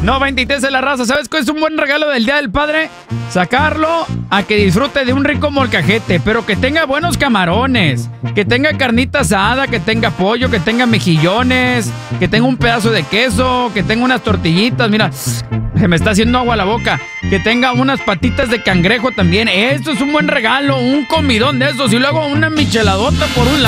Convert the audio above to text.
No, 23 de la raza. ¿Sabes cuál es un buen regalo del Día del Padre? Sacarlo a que disfrute de un rico molcajete, pero que tenga buenos camarones, que tenga carnita asada, que tenga pollo, que tenga mejillones, que tenga un pedazo de queso, que tenga unas tortillitas. Mira, se me está haciendo agua la boca. Que tenga unas patitas de cangrejo también. Esto es un buen regalo, un comidón de esos. Y luego una micheladota por un lado.